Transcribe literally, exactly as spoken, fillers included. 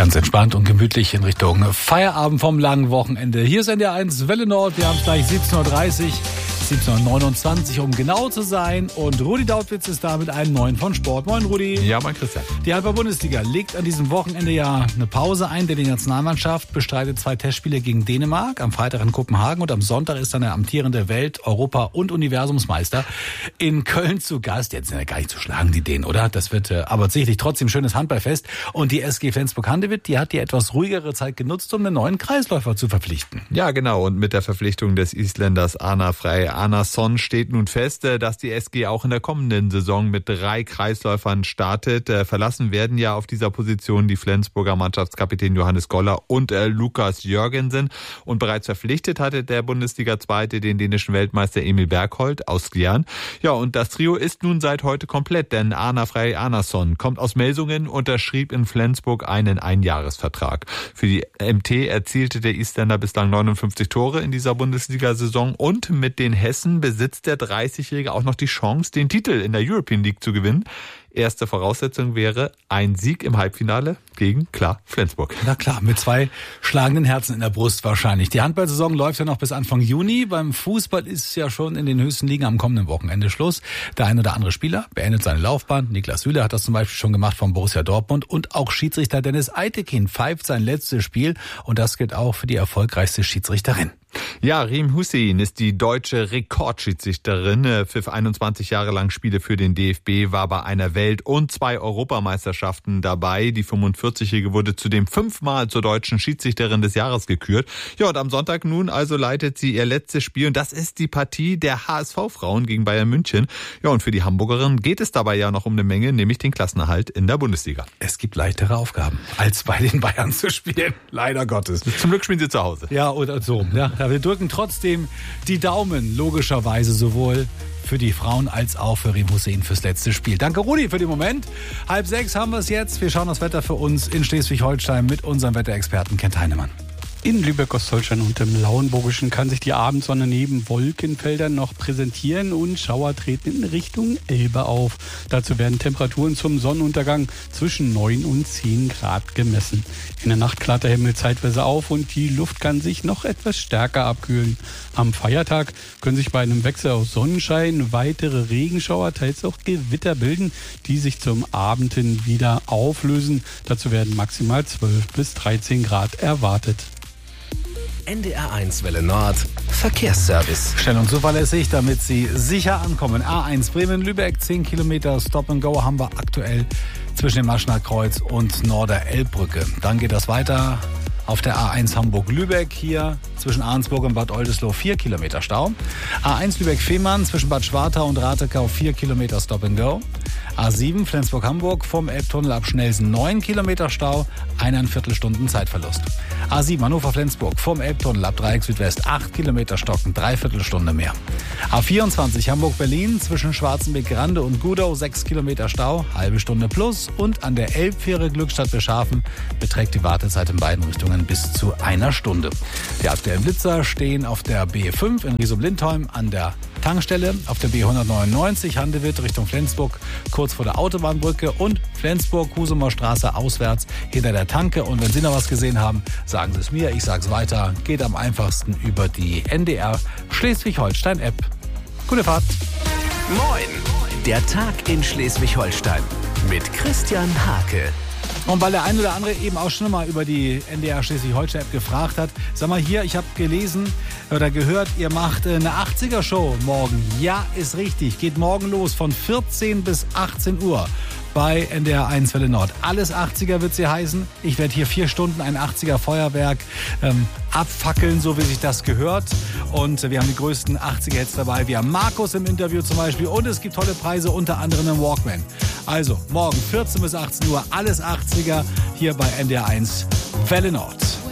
Ganz entspannt und gemütlich in Richtung Feierabend vom langen Wochenende. Hier ist N D R eins Welle Nord. Wir haben es gleich siebzehn Uhr dreißig, siebzehn Uhr neunundzwanzig, um genau zu sein. Und Rudi Dautwitz ist da mit einem neuen von Sport. Moin, Rudi. Ja, moin, Christian. Die Handball-Bundesliga legt an diesem Wochenende ja eine Pause ein, denn die Nationalmannschaft bestreitet zwei Testspiele gegen Dänemark. Am Freitag in Kopenhagen und am Sonntag ist dann der amtierende Welt-, Europa- und Universumsmeister in Köln zu Gast. Jetzt sind ja gar nicht zu schlagen, die Dänen, oder? Das wird äh, aber sicherlich trotzdem schönes Handballfest. Und die S G Flensburg-Handewitt, die hat die etwas ruhigere Zeit genutzt, um einen neuen Kreisläufer zu verpflichten. Ja, genau. Und mit der Verpflichtung des Isländers Arnar Frey Arnarsson steht nun fest, dass die S G auch in der kommenden Saison mit drei Kreisläufern startet. Verlassen werden ja auf dieser Position die Flensburger Mannschaftskapitän Johannes Goller und Lukas Jörgensen. Und bereits verpflichtet hatte der Bundesliga-Zweite den dänischen Weltmeister Emil Bergholt aus Skjern. Ja, und das Trio ist nun seit heute komplett, denn Arnar Frey Arnarsson kommt aus Melsungen, unterschrieb in Flensburg einen Einjahresvertrag. Für die M T erzielte der Isländer bislang neunundfünfzig Tore in dieser Bundesliga-Saison und mit den Hessen besitzt der dreißigjährige auch noch die Chance, den Titel in der European League zu gewinnen. Erste Voraussetzung wäre ein Sieg im Halbfinale gegen, klar, Flensburg. Na klar, mit zwei schlagenden Herzen in der Brust wahrscheinlich. Die Handballsaison läuft ja noch bis Anfang Juni. Beim Fußball ist ja schon in den höchsten Ligen am kommenden Wochenende Schluss. Der ein oder andere Spieler beendet seine Laufbahn. Niklas Süle hat das zum Beispiel schon gemacht von Borussia Dortmund. Und auch Schiedsrichter Dennis Eitekin pfeift sein letztes Spiel. Und das gilt auch für die erfolgreichste Schiedsrichterin. Ja, Riem Hussein ist die deutsche Rekordschiedsrichterin, pfiff einundzwanzig Jahre lang Spiele für den D F B, war bei einer Welt- und zwei Europameisterschaften dabei. Die fünfundvierzigjährige wurde zudem fünfmal zur deutschen Schiedsrichterin des Jahres gekürt. Ja, und am Sonntag nun also leitet sie ihr letztes Spiel und das ist die Partie der H S V-Frauen gegen Bayern München. Ja, und für die Hamburgerin geht es dabei ja noch um eine Menge, nämlich den Klassenerhalt in der Bundesliga. Es gibt leichtere Aufgaben, als bei den Bayern zu spielen, leider Gottes. Zum Glück spielen sie zu Hause. Ja, oder so, ja. Ja, wir drücken trotzdem die Daumen, logischerweise sowohl für die Frauen als auch für Riem Hussein fürs letzte Spiel. Danke, Rudi, für den Moment. Halb sechs haben wir es jetzt. Wir schauen das Wetter für uns in Schleswig-Holstein mit unserem Wetterexperten Kent Heinemann. In Lübeck-Ostholstein und im Lauenburgischen kann sich die Abendsonne neben Wolkenfeldern noch präsentieren und Schauer treten in Richtung Elbe auf. Dazu werden Temperaturen zum Sonnenuntergang zwischen neun und zehn Grad gemessen. In der Nacht klart der Himmel zeitweise auf und die Luft kann sich noch etwas stärker abkühlen. Am Feiertag können sich bei einem Wechsel aus Sonnenschein weitere Regenschauer, teils auch Gewitter bilden, die sich zum Abend hin wieder auflösen. Dazu werden maximal zwölf bis dreizehn Grad erwartet. N D R eins Welle Nord Verkehrsservice. Schnell und zuverlässig, damit Sie sicher ankommen. A eins Bremen-Lübeck, zehn Kilometer Stop and Go haben wir aktuell zwischen dem Maschner Kreuz und Norder-Elbbrücke. Dann geht das weiter auf der A eins Hamburg-Lübeck, hier zwischen Ahrensburg und Bad Oldesloe vier Kilometer Stau. A eins Lübeck-Fehmarn zwischen Bad Schwartau und Ratekau vier Kilometer Stop and Go. A sieben Flensburg-Hamburg vom Elbtunnel ab Schnelsen neun Kilometer Stau, eineinviertel Stunden Zeitverlust. A sieben Hannover-Flensburg vom Elbtunnel ab Dreieck Südwest acht Kilometer Stocken, dreiviertel Stunde mehr. A vierundzwanzig Hamburg-Berlin zwischen Schwarzenbeck-Grande und Gudau sechs Kilometer Stau, halbe Stunde plus. Und an der Elbfähre Glückstadt-Beschafen beträgt die Wartezeit in beiden Richtungen bis zu einer Stunde. Die aktuellen Blitzer stehen auf der B fünf in Riesum-Lindholm an der Tankstelle, auf der B hundertneunundneunzig Handewitt Richtung Flensburg kurz vor der Autobahnbrücke und Flensburg-Husumer Straße auswärts hinter der Tanke. Und wenn Sie noch was gesehen haben, sagen Sie es mir, ich sage es weiter. Geht am einfachsten über die N D R Schleswig-Holstein-App. Gute Fahrt. Moin, der Tag in Schleswig-Holstein mit Christian Hake. Und weil der ein oder andere eben auch schon mal über die N D R Schleswig-Holstein-App gefragt hat, sag mal hier, ich habe gelesen oder gehört, ihr macht eine achtziger-Show morgen. Ja, ist richtig. Geht morgen los von vierzehn bis achtzehn Uhr bei N D R eins Welle Nord. Alles achtziger wird sie heißen. Ich werde hier vier Stunden ein achtziger-Feuerwerk ähm, abfackeln, so wie sich das gehört. Und wir haben die größten achtziger-Hits dabei. Wir haben Markus im Interview zum Beispiel. Und es gibt tolle Preise, unter anderem im Walkman. Also morgen vierzehn bis achtzehn Uhr, alles achtziger hier bei N D R eins Welle Nord.